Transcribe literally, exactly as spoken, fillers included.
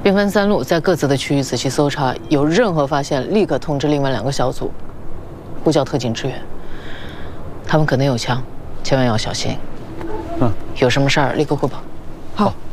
兵分三路，在各自的区域仔细搜查，有任何发现立刻通知另外两个小组，呼叫特警支援。他们可能有枪，千万要小心。嗯，有什么事儿立刻汇报。 好。